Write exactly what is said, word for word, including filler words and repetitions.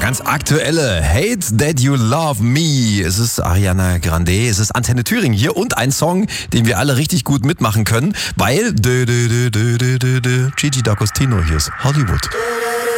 ganz aktuelle Hate That You Love Me. Es ist Ariana Grande, es ist Antenne Thüringen hier und ein Song, den wir alle richtig gut mitmachen können, weil Gigi D'Agostino hier ist Hollywood.